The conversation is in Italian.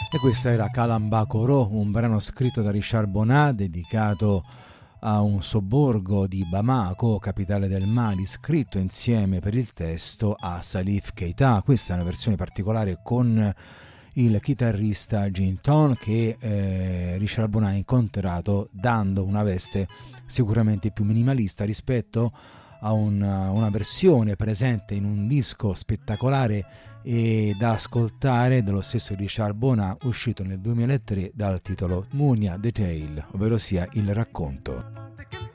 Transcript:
E questa era Kalambakoro, un brano scritto da Richard Bonat dedicato a un sobborgo di Bamako, capitale del Mali, scritto insieme per il testo a Salif Keita. Questa è una versione particolare con il chitarrista Ginton che Richard Bonat ha incontrato dando una veste sicuramente più minimalista rispetto a una versione presente in un disco spettacolare e da ascoltare dello stesso Richard Bonat, uscito nel 2003 dal titolo Munia the Tale, ovvero sia il racconto.